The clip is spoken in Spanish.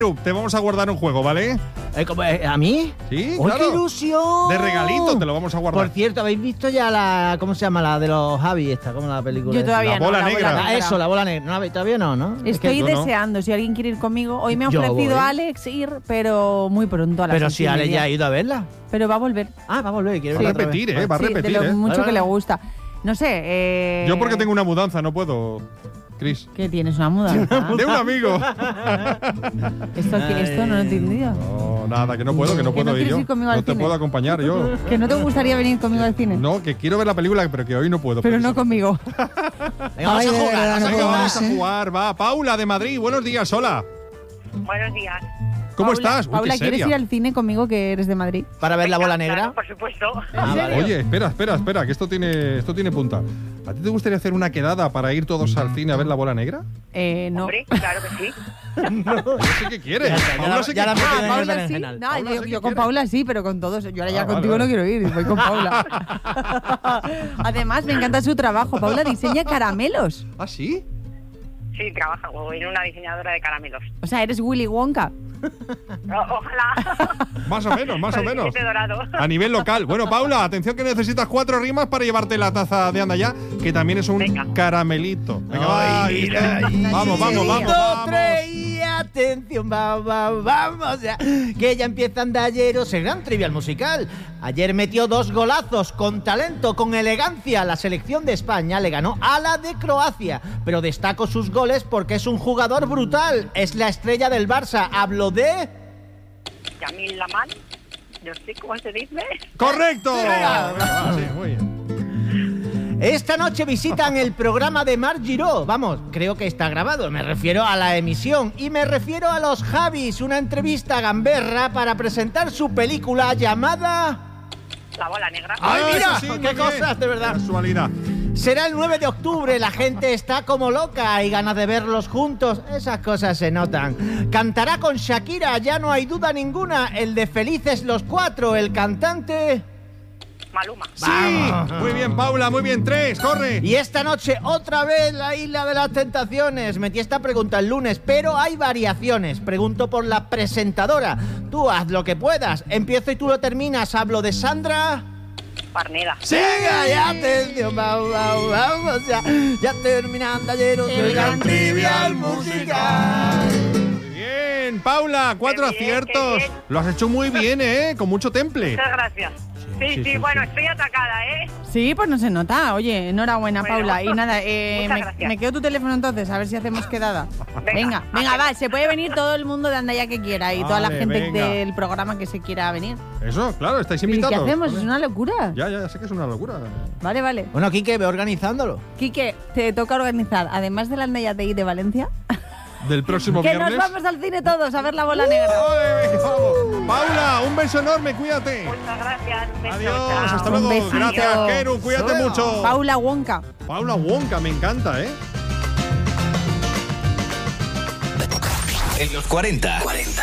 Te vamos a guardar un juego, ¿vale? ¿A mí? Sí, ¡Oh, claro. qué ilusión! De regalito te lo vamos a guardar. Por cierto, ¿habéis visto ya la... ¿Cómo se llama? La de los Javi esta, ¿cómo la película? Yo todavía La no. bola la negra. bola Ah, eso, la bola negra. No, todavía no. Estoy yo no. deseando, si alguien quiere ir conmigo. Hoy me ha Yo ofrecido voy. Alex ir, pero muy pronto a las Pero 6:30. si Ale ya ha ido a verla. Pero va a volver. Ah, va a volver. Quiere Va a verla otra repetir, vez. Va a Sí, repetir, de lo mucho Vale, que le vale. gusta. No sé. Yo porque tengo una mudanza, no puedo, Chris. ¿Qué tienes? ¿Una mudanza? De un amigo. Esto no lo he entendido. No, nada, que no puedo ¿Que no ir quieres yo. ir conmigo al No te cine? puedo acompañar yo. ¿Que no te gustaría venir conmigo al cine? No, que quiero ver la película, pero que hoy no puedo. Pero no precisamente. conmigo. Venga, vamos Ay, a de jugar. verdad, no Venga, puedo vamos más, a jugar, va. Paula de Madrid, buenos días, hola. Buenos días. ¿Cómo Paula, estás? Uy, Paula, qué ¿quieres seria. ir al cine conmigo que eres de Madrid? Para ver la bola Claro, negra. por supuesto. Ah, vale. Oye, espera, que esto tiene punta. ¿A ti te gustaría hacer una quedada para ir todos al cine a ver la bola negra? No. Hombre, claro que sí. Yo sé que quieres. Ya está, Paula sé ya que la quiere. metí en el Paula sí. berenjenal. No, Paula yo sí que con quiere. Paula sí, pero con todos. Yo ahora ya vale, contigo vale. no quiero ir, voy con Paula. Además, me encanta su trabajo. Paula diseña caramelos. ¿Ah, sí? Sí, trabajo en una diseñadora de caramelos. O sea, eres Willy Wonka. Ojalá. Más o menos, más o Con el menos. billete dorado. A nivel local. Bueno, Paula, atención que necesitas 4 rimas para llevarte la taza de Anda Ya, que también es un Venga. caramelito. Venga, va, Ay, ¿viste? mira, ay, Vamos, vamos, sí. vamos, Dos, vamos. tres y atención, vamos ya, que ya empieza Andalleros, el gran trivial musical. Ayer metió 2 golazos con talento, con elegancia. La selección de España le ganó a la de Croacia, pero destaco sus goles porque es un jugador brutal. Es la estrella del Barça. Hablo de... Yamil Laman. Yo sé cómo se dice. ¡Correcto! Venga. Venga, va, sí, muy bien. Esta noche visitan el programa de Marc Giró. Vamos, creo que está grabado. Me refiero a la emisión. Y me refiero a los Javis. Una entrevista gamberra para presentar su película llamada... La bola negra. ¡Ay, mira! Eso sí, muy ¡Qué bien. cosas, de verdad! Casualidad. Será el 9 de octubre, la gente está como loca. Hay ganas de verlos juntos, esas cosas se notan. Cantará con Shakira, ya no hay duda ninguna. El de Felices los 4, el cantante... Maluma. Sí, Vamos. muy bien, Paula, muy bien. 3, corre. Y esta noche otra vez la Isla de las Tentaciones. Metí esta pregunta el lunes, pero hay variaciones. Pregunto por la presentadora. Tú haz lo que puedas. Empiezo y tú lo terminas. Hablo de Sandra... Parnera. Venga, ya atención, vamos ya terminando ayer el gran trivial musical. Muy bien, Paula, 4 Qué bien, aciertos. qué bien. Lo has hecho muy bien, con mucho temple. Muchas gracias. Sí, bueno, estoy atacada, ¿eh? Sí, pues no se nota. Oye, enhorabuena, Bueno. Paula. Y nada, Muchas gracias. me quedo tu teléfono entonces, a ver si hacemos quedada. Venga. Venga, va, se puede venir todo el mundo de Andaya que quiera y toda la Vale, gente venga. del programa que se quiera venir. Eso, claro, estáis ¿Y invitados. qué hacemos? Es una locura. Ya, sé que es una locura. Vale. Bueno, Quique, ve organizándolo. Quique, te toca organizar, además de la Andaya de Valencia, Del próximo que viernes. nos vamos al cine todos a ver la bola negra. ¡Ole, venga, vamos! Paula, un beso enorme, cuídate. Muchas gracias. Un beso, Adiós, chao. hasta Un luego. besito. Gracias, Keru, cuídate Adiós. mucho. Paula Wonka. Paula Wonka, me encanta, En los 40.